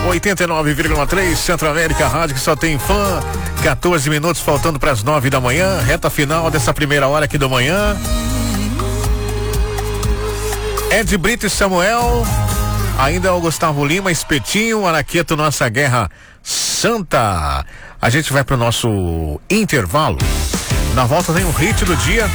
89,3 Centro América Rádio, que só tem fã. 14 minutos faltando para as 9 da manhã, reta final dessa primeira hora aqui da manhã. Ed Brito e Samuel, ainda é o Gustavo Lima, Espetinho, Araqueto, Nossa Guerra Santa. A gente vai pro nosso intervalo. Na volta tem um hit do dia.